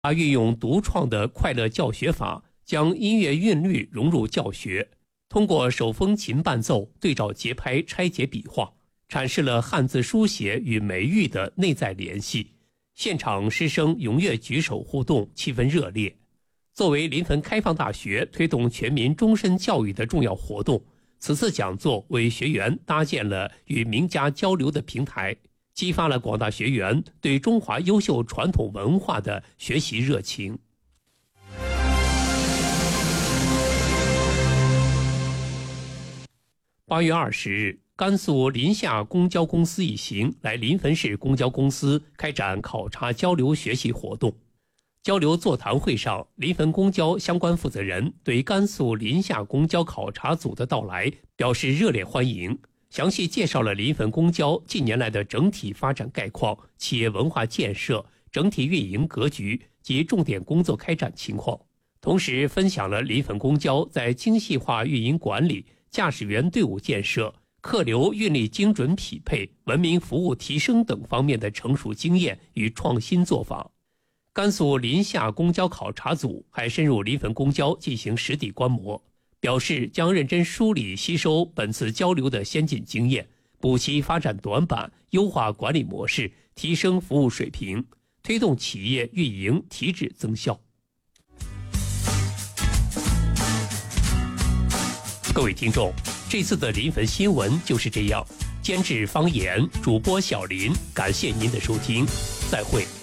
他运用独创的快乐教学法，将音乐韵律融入教学，通过手风琴伴奏、对照节拍、拆解笔画，阐释了汉字书写与美育的内在联系。现场师生踊跃举手互动，气氛热烈。作为临汾开放大学推动全民终身教育的重要活动，此次讲座为学员搭建了与名家交流的平台，激发了广大学员对中华优秀传统文化的学习热情。8月20日，甘肃临夏公交公司一行来临汾市公交公司开展考察交流学习活动。交流座谈会上，临汾公交相关负责人对甘肃临夏公交考察组的到来表示热烈欢迎，详细介绍了临汾公交近年来的整体发展概况、企业文化建设、整体运营格局及重点工作开展情况，同时分享了临汾公交在精细化运营管理、驾驶员队伍建设、客流运力精准匹配、文明服务提升等方面的成熟经验与创新做法。甘肃临夏公交考察组还深入临汾公交进行实地观摩，表示将认真梳理吸收本次交流的先进经验，补齐发展短板，优化管理模式，提升服务水平，推动企业运营提质增效。各位听众，这次的临汾新闻就是这样。监制方言，主播小林，感谢您的收听，再会。